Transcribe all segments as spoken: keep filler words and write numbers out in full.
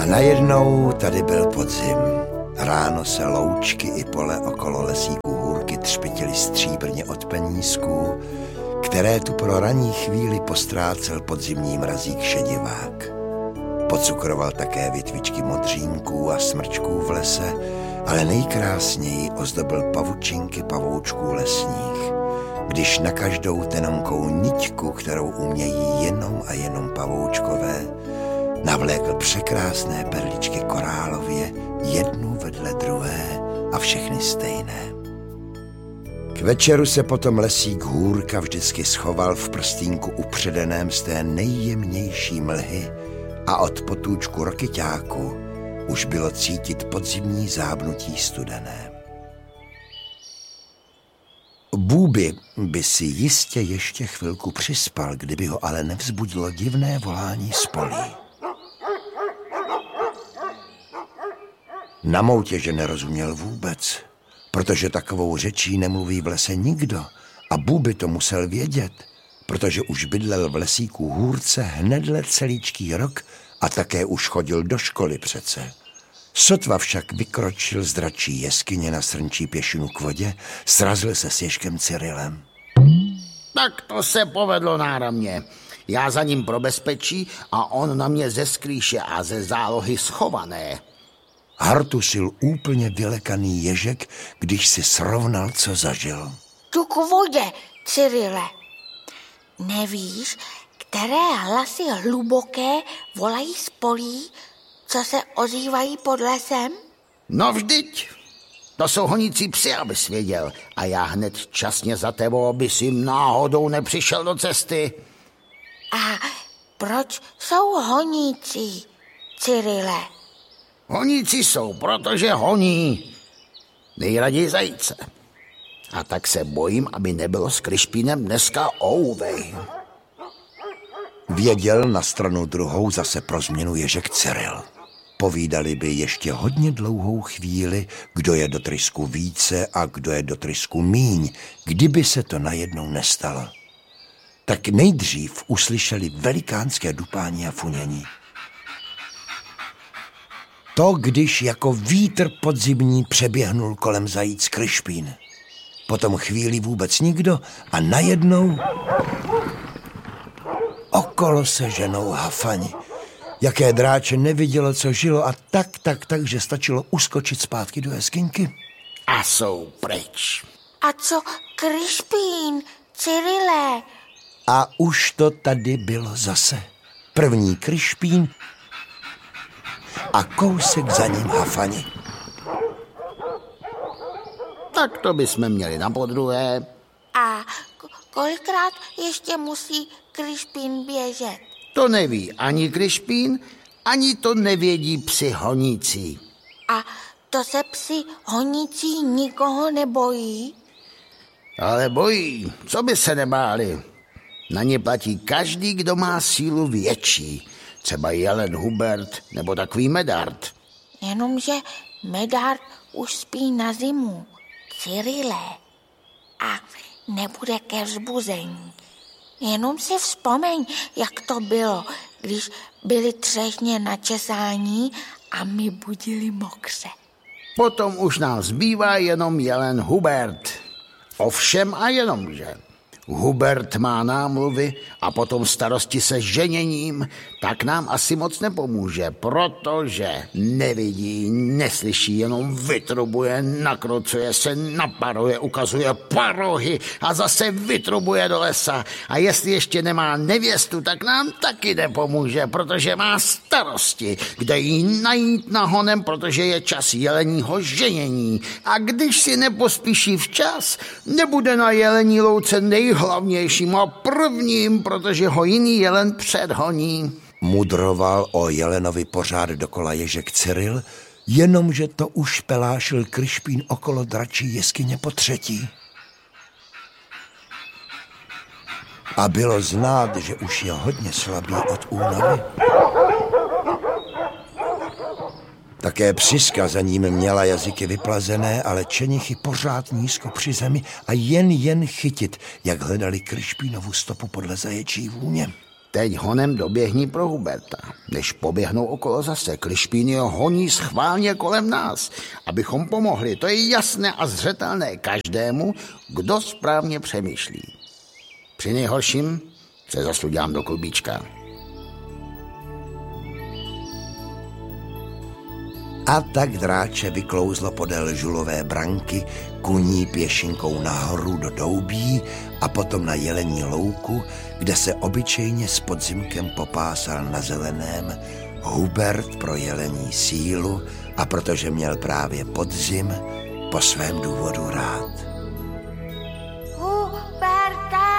najednou tady byl podzim. Ráno se loučky i pole okolo lesíku hůrky třpitily stříbrně od penízků, které tu pro ranní chvíli postrácel podzimní mrazík šedivák. Pocukroval také větvičky modřínků a smrčků v lese, ale nejkrásněji ozdobil pavučinky pavoučků lesních, když na každou tenonkou niťku, kterou umějí jenom a jenom pavoučkové, navlékl překrásné perličky korálově, jednu vedle druhé a všechny stejné. K večeru se potom lesík hůrka vždycky schoval v prstínku upředeném z té nejjemnější mlhy a od potůčku rokyťáku už bylo cítit podzimní zábnutí studené. Bůby by si jistě ještě chvilku přispal, kdyby ho ale nevzbudilo divné volání z polí. Na moutěže nerozuměl vůbec, protože takovou řečí nemluví v lese nikdo a Bůby to musel vědět, protože už bydlel v lesíku hůrce hnedle celíčký rok a také už chodil do školy přece. Sotva však vykročil z dračí jeskyně na srnčí pěšinu k vodě, srazil se s Ježkem Cyrilem. Tak to se povedlo náramně. Já za ním pro bezpečí a on na mě ze skrýše a ze zálohy schované. Hartusil úplně vylekaný Ježek, když si srovnal, co zažil. Tu k vodě, Cyrile. Nevíš, které hlasy hluboké volají z polí, co se ozývají pod lesem? No vždyť, to jsou honící psi, abys věděl. A já hned časně za tebou, abys jim náhodou nepřišel do cesty. A proč jsou honící, Cyrile? Honíci jsou, protože honí. Nejraději zajíce. A tak se bojím, aby nebylo s Krišpínem dneska ouvej. Věděl na stranu druhou zase pro změnu Ježek Cyril. Povídali by ještě hodně dlouhou chvíli, kdo je do trysku více a kdo je do trysku míň, kdyby se to najednou nestalo. Tak nejdřív uslyšeli velikánské dupání a funění. To, když jako vítr podzimní přeběhnul kolem zajíc Krišpín. Potom chvíli vůbec nikdo a najednou okolo se ženou hafani. Jaké dráče nevidělo, co žilo a tak, tak, tak, že stačilo uskočit zpátky do jeskyňky. A jsou pryč. A co Krišpín, Cyrile? A už to tady bylo zase. První Krišpín a kousek za ním hafani. Tak to bychom měli na podruhé. A kolikrát ještě musí Krišpín běžet? To neví ani Krišpín, ani to nevědí psi honící. A to se psi honící nikoho nebojí? Ale bojí, co by se nebáli. Na ně platí každý, kdo má sílu větší. Třeba jelen Hubert nebo takový Medard. Jenomže Medard už spí na zimu, Cyrile. A nebude ke vzbuzení. Jenom si vzpomeň, jak to bylo, když byli třešně na česání a my budili mokře. Potom už nám zbývá jenom jelen Hubert. Ovšem a jenomže. Hubert má námluvy a potom starosti se ženěním, tak nám asi moc nepomůže, protože nevidí, neslyší, jenom vytrubuje, nakrucuje se, naparuje, ukazuje parohy a zase vytrubuje do lesa. A jestli ještě nemá nevěstu, tak nám taky nepomůže, protože má starosti, kde jí najít nahonem, protože je čas jeleního ženění. A když si nepospíší včas, nebude na jelení louce nejhlavnějším a prvním, protože ho jiný jelen předhoní. Mudroval o jelenovi pořád dokola Ježek Cyril, jenomže to už pelášil Krišpín okolo dračí jeskyně po třetí. A bylo znát, že už je hodně slabý od únavy. Také Přiska za ním měla jazyky vyplazené, ale čenichy pořád nízko při zemi a jen jen chytit, jak hledali Krišpínovu stopu podle zaječí vůně. Teď honem doběhni pro Huberta. Než poběhnou okolo zase, Krišpín je honí schválně kolem nás, abychom pomohli. To je jasné a zřetelné každému, kdo správně přemýšlí. Při nejhorším se zase udělám do klubíčka. A tak dráče vyklouzlo podél žulové branky, kuní pěšinkou nahoru do doubí a potom na jelení louku, kde se obyčejně s podzimkem popásal na zeleném Hubert pro jelení sílu a protože měl právě podzim, po svém důvodu rád. Huberte!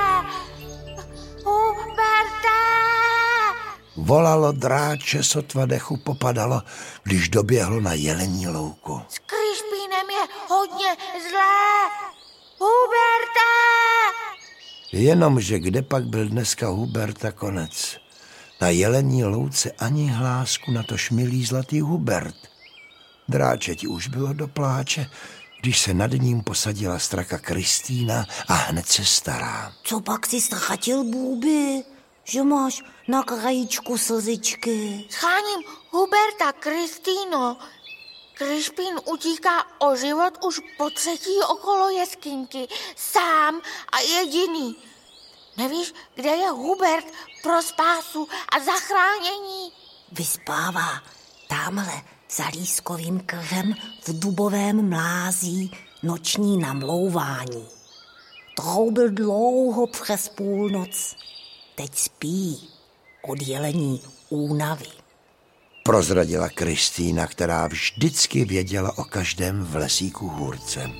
Huberte! Volalo dráče, sotva dechu popadalo, když doběhlo na jelení louku. S Krišpínem je hodně zlé! Huberte! Jenomže kde pak byl dneska Huberta konec? Na jelení louce ani hlásku, na tož milý zlatý Hubert. Dráčeti už bylo do pláče, když se nad ním posadila straka Kristýna a hned se stará. Co pak si stratil, Bůby? Že máš na krajíčku slzičky. Scháním Huberta, Kristýno. Krišpín utíká o život už po třetí okolo jeskyňky. Sám a jediný. Nevíš, kde je Hubert pro spásu a zachránění? Vyspává támhle za lískovým krhem v dubovém mlází noční namlouvání. Troubil dlouho přes půlnoc. Teď spí od jelení únavy. Prozradila Kristýna, která vždycky věděla o každém v lesíku hůrce.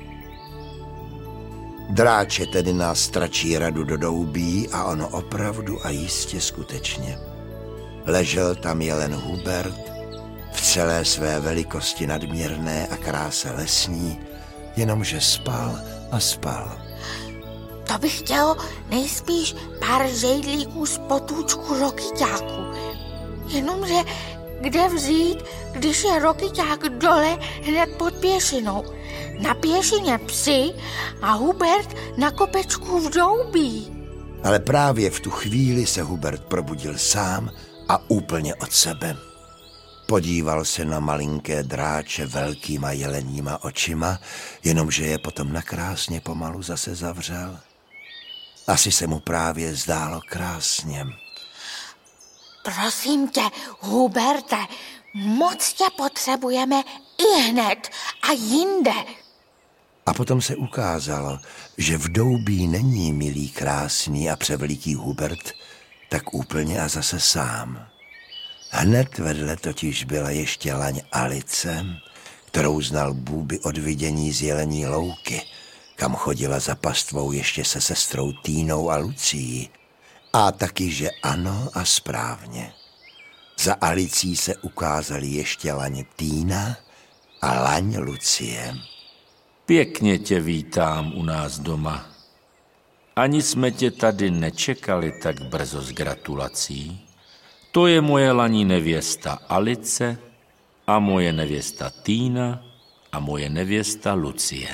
Dráče tedy nás stračí radu do doubí a ono opravdu a jistě skutečně. Ležel tam jelen Hubert v celé své velikosti nadměrné a kráse lesní, jenomže spal a spal. To bych chtělo nejspíš pár žejdlíků z potůčku rokyťáku. Jenomže kde vzít, když je rokyťák dole hned pod pěšinou? Na pěšině psi a Hubert na kopečku v doubí. Ale právě v tu chvíli se Hubert probudil sám a úplně od sebe. Podíval se na malinké dráče velkýma jeleníma očima, jenomže je potom nakrásně pomalu zase zavřel. Asi se mu právě zdálo krásně. Prosím tě, Huberte, moc tě potřebujeme i hned a jinde. A potom se ukázalo, že v doubí není milý, krásný a převeliký Hubert tak úplně a zase sám. Hned vedle totiž byla ještě laň Alice, kterou znal Bůby od vidění z jelení louky, kam chodila za pastvou ještě se sestrou Týnou a Lucií. A taky, že ano a správně. Za Alicí se ukázaly ještě laň Týna a laň Lucie. Pěkně tě vítám u nás doma. Ani jsme tě tady nečekali tak brzo s gratulací. To je moje laní nevěsta Alice a moje nevěsta Týna a moje nevěsta Lucie.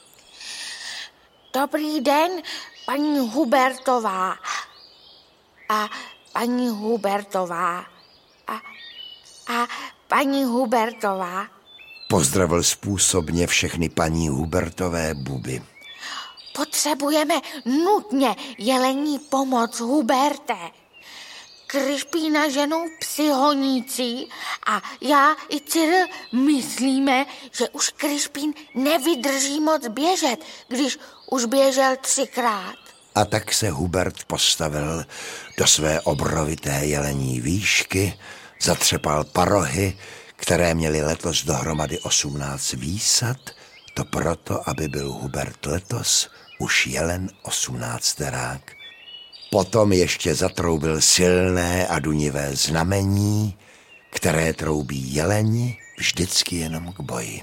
Dobrý den, paní Hubertová. A paní Hubertová. A, a paní Hubertová. Pozdravil způsobně všechny paní Hubertové Buby. Potřebujeme nutně jelení pomoc, Huberte. Krišpína ženou psi honící a já i Cyril myslíme, že už Krišpín nevydrží moc běžet, když už běžel třikrát. A tak se Hubert postavil do své obrovité jelení výšky, zatřepal parohy, které měly letos dohromady osmnáct výsad, to proto, aby byl Hubert letos už jelen osmnácterák. Potom ještě zatroubil silné a dunivé znamení, které troubí jeleni vždycky jenom k boji.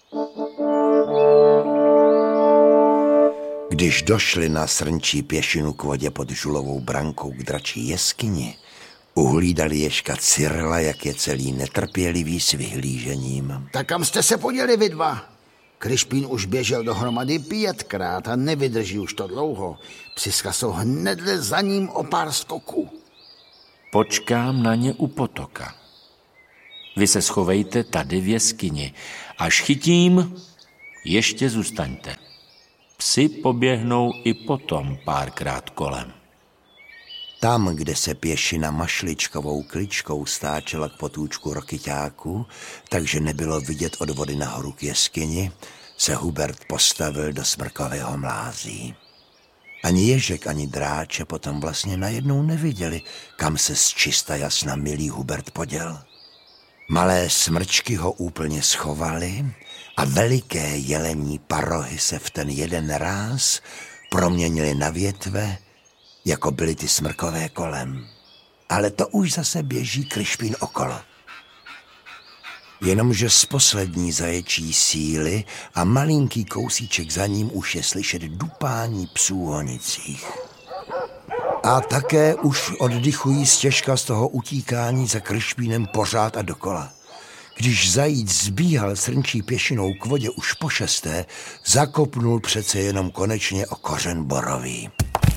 Když došli na srnčí pěšinu k vodě pod žulovou brankou k dračí jeskyni, uhlídali ježka Cyrila, jak je celý netrpělivý s vyhlížením. Tak kam jste se poděli vy dva? Krišpín už běžel dohromady pětkrát a nevydrží už to dlouho. Psiska jsou hnedle za ním o pár skoků. Počkám na ně u potoka. Vy se schovejte tady v jeskyni. Až chytím, ještě zůstaňte. Psi poběhnou i potom párkrát kolem. Tam, kde se pěšina mašličkovou kličkou stáčela k potůčku Rokyťáku, takže nebylo vidět od vody nahoru k jeskyni, se Hubert postavil do smrkového mlází. Ani ježek, ani dráče potom vlastně najednou neviděli, kam se z čista jasna milý Hubert poděl. Malé smrčky ho úplně schovaly a veliké jelení parohy se v ten jeden ráz proměnily na větve, jako byly ty smrkové kolem. Ale to už zase běží Krišpín okolo. Jenomže z poslední zaječí síly a malinký kousíček za ním už je slyšet dupání psů v honicích. A také už oddychují stěžka z toho utíkání za Krišpínem pořád a dokola. Když zajíc zbíhal srnčí pěšinou k vodě už po šesté, zakopnul přece jenom konečně o kořen borový.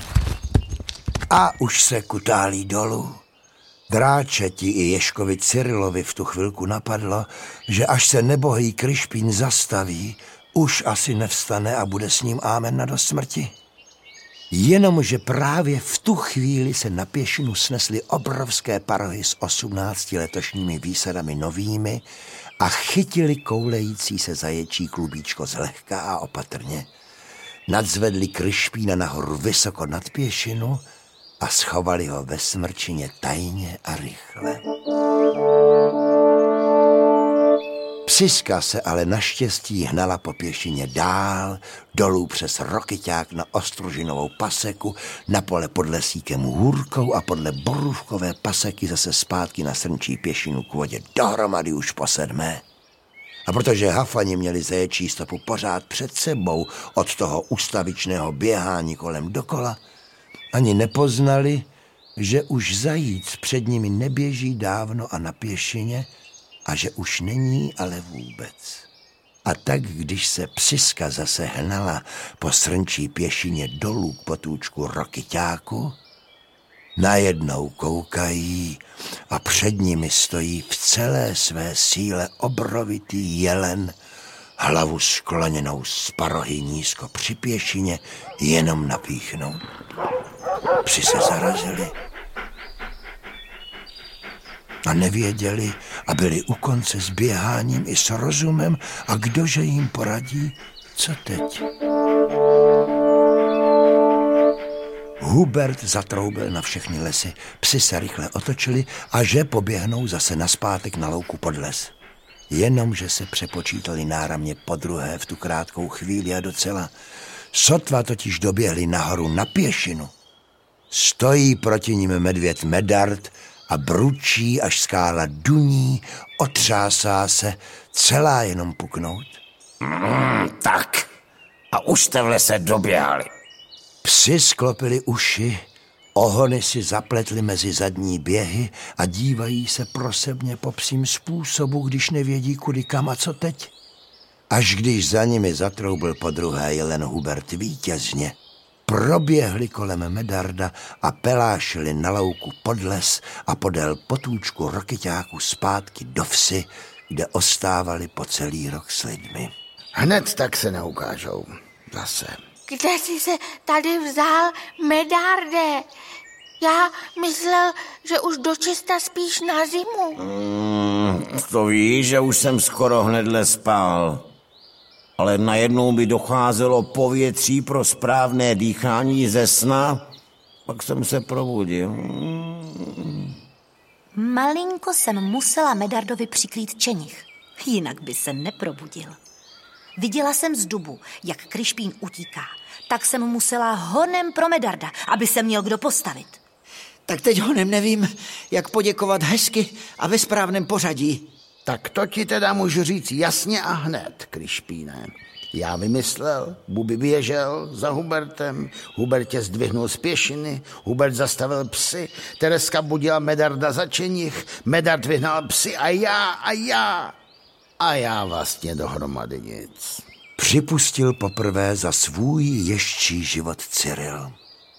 A už se kutálí dolů. Dráčeti i Ježkovi Cyrilovi v tu chvilku napadlo, že až se nebohý Krišpín zastaví, už asi nevstane a bude s ním ámen na do smrti. Jenomže právě v tu chvíli se na pěšinu snesly obrovské parohy s osmnácti letošními výsadami novými a chytili koulející se zaječí klubíčko zlehka a opatrně. Nadzvedli Krišpína nahoru vysoko nad pěšinu a schovali ho ve smrčině tajně a rychle. Psiska se ale naštěstí hnala po pěšině dál, dolů přes Rokyťák na Ostružinovou paseku, na pole pod lesíkem Hůrkou a podle Borůvkové paseky zase zpátky na srnčí pěšinu k vodě dohromady už po sedmé. A protože hafani měli zaječí stopu pořád před sebou od toho ustavičného běhání kolem dokola, ani nepoznali, že už zajíc před nimi neběží dávno a na pěšině a že už není ale vůbec. A tak, když se psiska zase hnala po srnčí pěšině dolů k potůčku Rokyťáku, najednou koukají a před nimi stojí v celé své síle obrovitý jelen, hlavu skloněnou z parohy nízko při pěšině, jenom napíchnout. Psi se zarazili a nevěděli a byli u konce s běháním i s rozumem a kdože jim poradí, co teď. Hubert zatroubil na všechny lesy, psi se rychle otočili a že poběhnou zase naspátek na louku pod les. Jenomže se přepočítali náramně podruhé v tu krátkou chvíli a docela. Sotva totiž doběhli nahoru na pěšinu. Stojí proti nim medvěd Medard a bručí, až skála duní, otřásá se, celá jenom puknout. Mm, tak, a už jste v lese doběhali. Psi sklopili uši, ohony si zapletli mezi zadní běhy a dívají se prosebně po psím způsobu, když nevědí kudy kam a co teď. Až když za nimi zatroubil podruhé jelen Hubert vítězně, proběhli kolem Medarda a pelášili na louku pod les a podél potůčku Rokyťáku zpátky do vsi, kde ostávali po celý rok s lidmi. Hned tak se neukážou. Zase. Kde jsi se tady vzal, Medarde? Já myslel, že už dočista spíš na zimu. Mm, to víš, že už jsem skoro hnedle spal. Ale najednou by docházelo povětří pro správné dýchání ze sna, pak jsem se probudil. Mm. Malinko jsem musela Medardovi přikrýt čenich, jinak by se neprobudil. Viděla jsem z dubu, jak Krišpín utíká, tak jsem musela honem pro Medarda, aby se měl kdo postavit. Tak teď honem nevím, jak poděkovat hezky a ve správném pořadí. Tak to ti teda můžu říct jasně a hned, Krišpíne. Já vymyslel, Buby běžel za Hubertem, Hubert tě zdvihnul z pěšiny, Hubert zastavil psy, Tereska budila Medarda za čenich, Medard vyhnal psy a já, a já. A já vlastně dohromady nic. připustil poprvé za svůj ježčí život Cyril.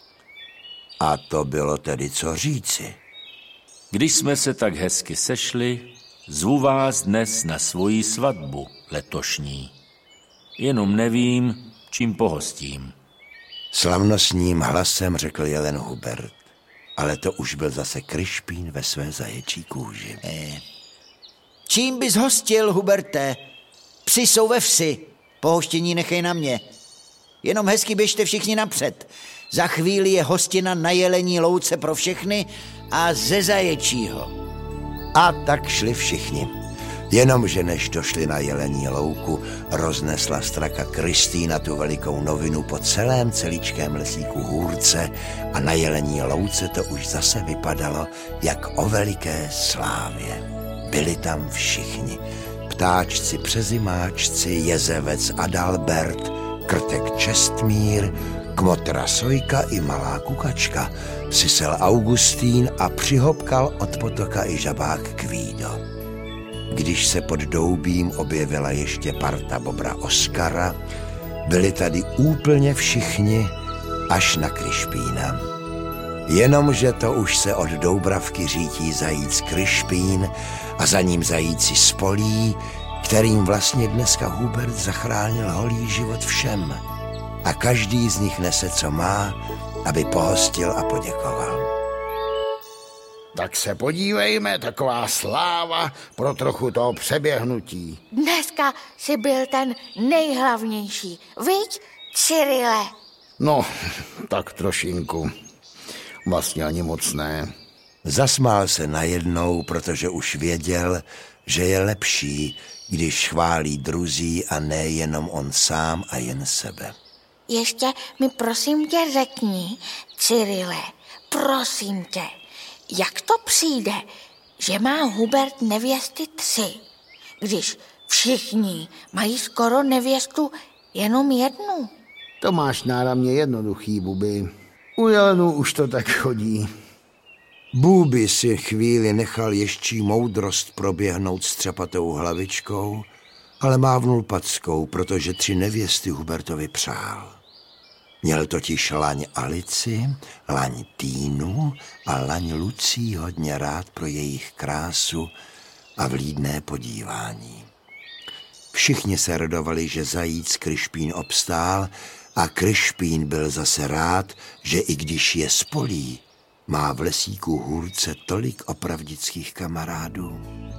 A to bylo tedy co říci. Když jsme se tak hezky sešli, zvu vás dnes na svoji svatbu letošní. Jenom nevím, čím pohostím. Slavnostním hlasem řekl jelen Hubert, ale to už byl zase Krišpín ve své zaječí kůži. E, čím bys hostil, Huberte? Psi jsou ve vsi, pohoštění nechej na mě. Jenom hezky běžte všichni napřed. Za chvíli je hostina na jelení louce pro všechny a ze zaječího. A tak šli všichni. Jenomže než došli na jelení louku, roznesla straka Kristýna tu velikou novinu po celém celíčkém lesíku Hůrce a na jelení louce to už zase vypadalo jak o veliké slávě. Byli tam všichni. Ptáčci, přezimáčci, jezevec Adalbert, krtek Čestmír, kmotra Sojka i malá kukačka, sisel Augustín a přihopkal od potoka i žabák Kvído. Když se pod doubím objevila ještě parta bobra Oskara, byli tady úplně všichni až na Krišpína. Jenomže to už se od Doubravky řítí zajíc Krišpín a za ním zajíci Spolí, kterým vlastně dneska Hubert zachránil holý život všem. A každý z nich nese, co má, aby pohostil a poděkoval. Tak se podívejme, taková sláva pro trochu toho přeběhnutí. Dneska jsi byl ten nejhlavnější, viď, Cyrile? No, tak trošinku. Vlastně ani moc ne. Zasmál se najednou, protože už věděl, že je lepší, když chválí druzí a ne jenom on sám a jen sebe. Ještě mi prosím tě řekni, Cyrile, prosím tě, jak to přijde, že má Hubert nevěsty tři, když všichni mají skoro nevěstu jenom jednu? To máš náramně jednoduchý, Buby. U jelenů už to tak chodí. Bůby si chvíli nechal ještě moudrost proběhnout střepatou hlavičkou, ale mávnul packou, protože tři nevěsty Hubertovi přál. Měl totiž laň Alici, laň Týnu a laň Lucí hodně rád pro jejich krásu a vlídné podívání. Všichni se radovali, že zajíc Krišpín obstál a Krišpín byl zase rád, že i když je Spolí, má v lesíku Hůrce tolik opravdických kamarádů.